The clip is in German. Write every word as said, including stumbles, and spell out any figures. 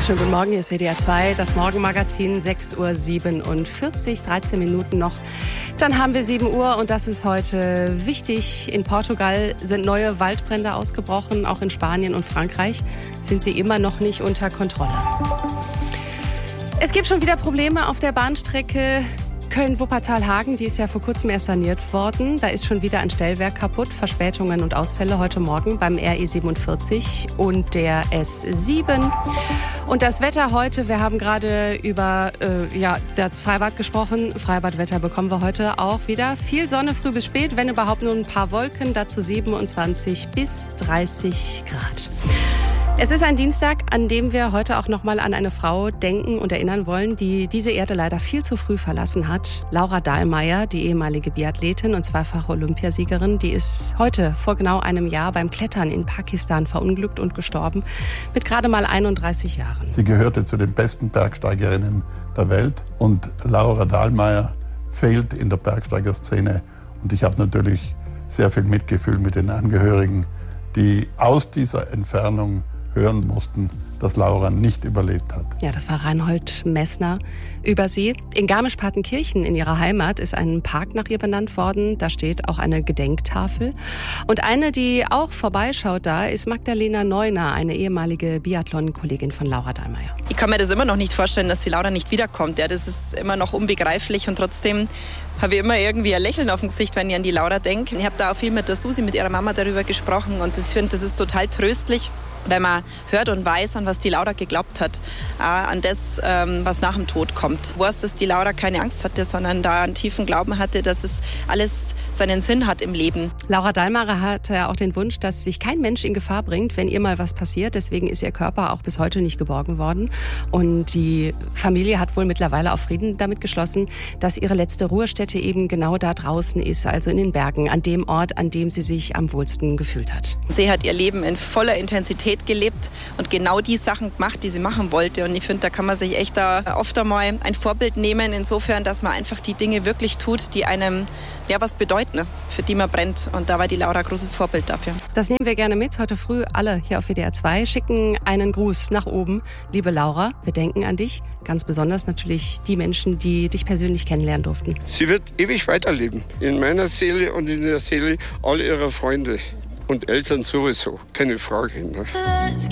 Schönen guten Morgen, hier ist W D R zwei, das Morgenmagazin, sechs Uhr siebenundvierzig, dreizehn Minuten noch. Dann haben wir sieben Uhr und das ist heute wichtig. In Portugal sind neue Waldbrände ausgebrochen, auch in Spanien und Frankreich sind sie immer noch nicht unter Kontrolle. Es gibt schon wieder Probleme auf der Bahnstrecke Köln-Wuppertal-Hagen, die ist ja vor kurzem erst saniert worden. Da ist schon wieder ein Stellwerk kaputt, Verspätungen und Ausfälle heute Morgen beim R E siebenundvierzig und der S sieben. Und das Wetter heute, wir haben gerade über äh, ja, das Freibad gesprochen. Freibadwetter bekommen wir heute auch wieder. Viel Sonne früh bis spät, wenn überhaupt nur ein paar Wolken, dazu siebenundzwanzig bis dreißig Grad. Es ist ein Dienstag, an dem wir heute auch noch mal an eine Frau denken und erinnern wollen, die diese Erde leider viel zu früh verlassen hat. Laura Dahlmeier, die ehemalige Biathletin und zweifache Olympiasiegerin, die ist heute vor genau einem Jahr beim Klettern in Pakistan verunglückt und gestorben, mit gerade mal einunddreißig Jahren. Sie gehörte zu den besten Bergsteigerinnen der Welt und Laura Dahlmeier fehlt in der Bergsteigerszene. Und ich habe natürlich sehr viel Mitgefühl mit den Angehörigen, die aus dieser Entfernung hören mussten, dass Laura nicht überlebt hat. Ja, das war Reinhold Messner über sie. In Garmisch-Partenkirchen in ihrer Heimat ist ein Park nach ihr benannt worden. Da steht auch eine Gedenktafel. Und eine, die auch vorbeischaut da, ist Magdalena Neuner, eine ehemalige Biathlon-Kollegin von Laura Dahlmeier. Ich kann mir das immer noch nicht vorstellen, dass die Laura nicht wiederkommt. Ja, das ist immer noch unbegreiflich und trotzdem habe ich immer irgendwie ein Lächeln auf dem Gesicht, wenn ich an die Laura denke. Ich habe da auch viel mit der Susi, mit ihrer Mama darüber gesprochen und ich finde, das ist total tröstlich, wenn man hört und weiß, an was die Laura geglaubt hat, auch an das, was nach dem Tod kommt. Ich weiß, dass die Laura keine Angst hatte, sondern da einen tiefen Glauben hatte, dass es alles seinen Sinn hat im Leben. Laura Dahlmeier hatte ja auch den Wunsch, dass sich kein Mensch in Gefahr bringt, wenn ihr mal was passiert. Deswegen ist ihr Körper auch bis heute nicht geborgen worden. Und die Familie hat wohl mittlerweile auch Frieden damit geschlossen, dass ihre letzte Ruhestätte eben genau da draußen ist, also in den Bergen, an dem Ort, an dem sie sich am wohlsten gefühlt hat. Sie hat ihr Leben in voller Intensität gelebt und genau die Sachen gemacht, die sie machen wollte. Und ich finde, da kann man sich echt da oft einmal ein Vorbild nehmen, insofern, dass man einfach die Dinge wirklich tut, die einem ja was bedeuten, für die man brennt. Und da war die Laura ein großes Vorbild dafür. Das nehmen wir gerne mit. Heute früh alle hier auf W D R zwei schicken einen Gruß nach oben. Liebe Laura, wir denken an dich. Ganz besonders natürlich die Menschen, die dich persönlich kennenlernen durften. Sie wird ewig weiterleben. In meiner Seele und in der Seele all ihrer Freunde. Und Eltern sowieso, keine Frage. Ne?